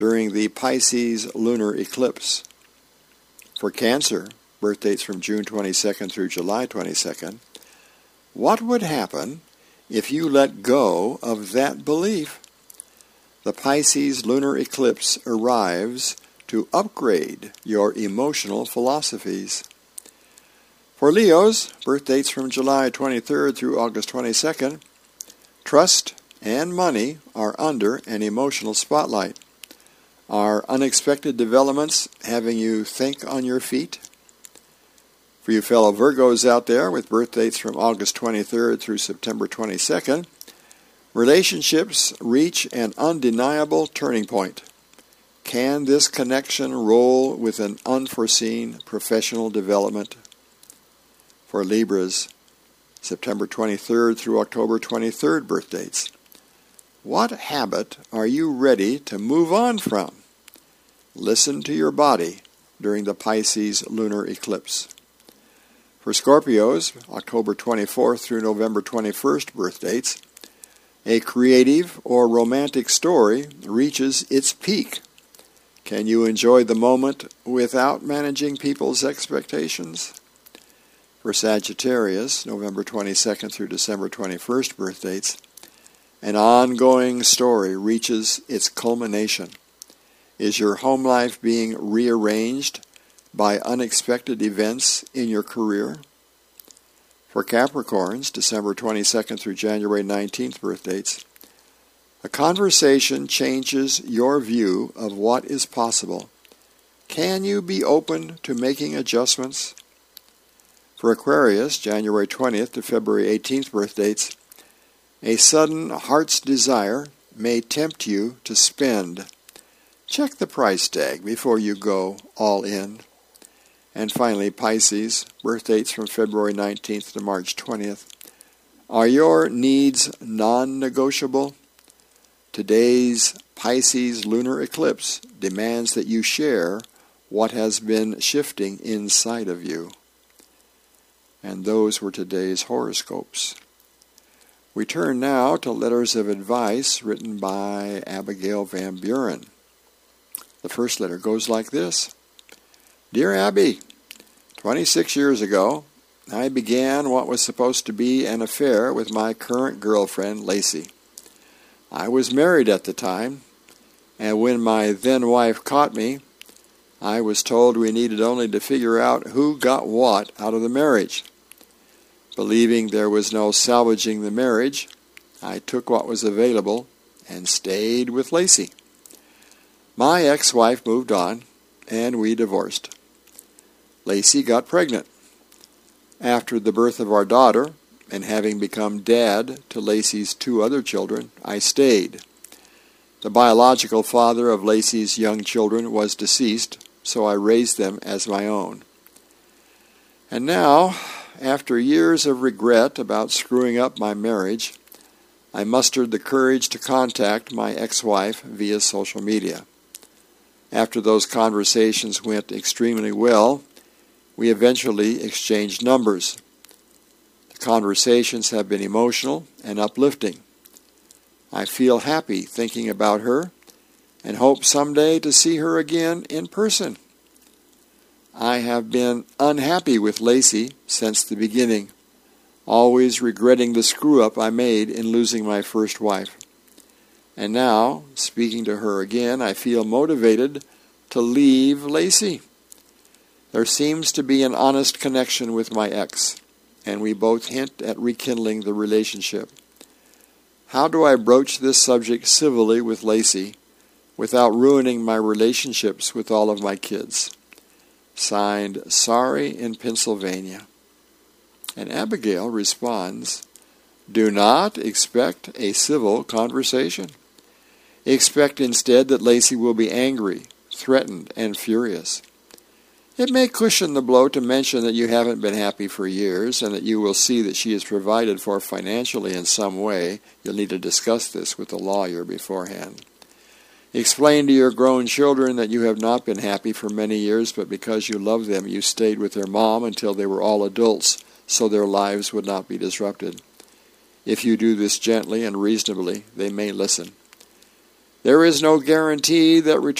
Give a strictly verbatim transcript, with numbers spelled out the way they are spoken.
during the Pisces lunar eclipse. For Cancer, birth dates from June twenty-second through July twenty-second, what would happen if you let go of that belief? The Pisces lunar eclipse arrives to upgrade your emotional philosophies. For Leos, birth dates from July twenty-third through August twenty-second, trust and money are under an emotional spotlight. Are unexpected developments having you think on your feet? For you fellow Virgos out there with birth dates from August twenty-third through September twenty-second, relationships reach an undeniable turning point. Can this connection roll with an unforeseen professional development? For Libras, September twenty-third through October twenty-third birth dates, what habit are you ready to move on from? Listen to your body during the Pisces lunar eclipse. For Scorpios, October twenty-fourth through November twenty-first birth dates, a creative or romantic story reaches its peak. Can you enjoy the moment without managing people's expectations? For Sagittarius, November twenty-second through December twenty-first birth dates, an ongoing story reaches its culmination. Is your home life being rearranged by unexpected events in your career? For Capricorns, December twenty-second through January nineteenth birth dates, a conversation changes your view of what is possible. Can you be open to making adjustments? For Aquarius, January twentieth to February eighteenth birth dates, a sudden heart's desire may tempt you to spend. Check the price tag before you go all in. And finally, Pisces, birth dates from February nineteenth to March twentieth. Are your needs non-negotiable? Today's Pisces lunar eclipse demands that you share what has been shifting inside of you. And those were today's horoscopes. We turn now to letters of advice written by Abigail Van Buren. The first letter goes like this. Dear Abby, twenty-six years ago, I began what was supposed to be an affair with my current girlfriend, Lacey. I was married at the time, and when my then-wife caught me, I was told we needed only to figure out who got what out of the marriage. Believing there was no salvaging the marriage, I took what was available and stayed with Lacey. My ex-wife moved on, and we divorced. Lacey got pregnant. After the birth of our daughter, and having become dad to Lacey's two other children, I stayed. The biological father of Lacey's young children was deceased, so I raised them as my own. And now, after years of regret about screwing up my marriage, I mustered the courage to contact my ex-wife via social media. After those conversations went extremely well, we eventually exchanged numbers. The conversations have been emotional and uplifting. I feel happy thinking about her and hope someday to see her again in person. I have been unhappy with Lacey since the beginning, always regretting the screw-up I made in losing my first wife. And now, speaking to her again, I feel motivated to leave Lacey. There seems to be an honest connection with my ex, and we both hint at rekindling the relationship. How do I broach this subject civilly with Lacey without ruining my relationships with all of my kids? Signed, Sorry in Pennsylvania. And Abigail responds, do not expect a civil conversation. Expect instead that Lacey will be angry, threatened, and furious. It may cushion the blow to mention that you haven't been happy for years and that you will see that she is provided for financially in some way. You'll need to discuss this with a lawyer beforehand. Explain to your grown children that you have not been happy for many years, but because you love them, you stayed with their mom until they were all adults, so their lives would not be disrupted. If you do this gently and reasonably, they may listen. There is no guarantee that return